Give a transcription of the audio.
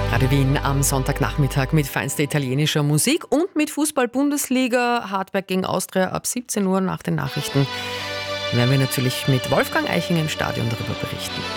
Radio Wien am Sonntagnachmittag mit feinster italienischer Musik und mit Fußball-Bundesliga. Hartberg gegen Austria ab 17 Uhr nach den Nachrichten werden wir natürlich mit Wolfgang Eichinger im Stadion darüber berichten.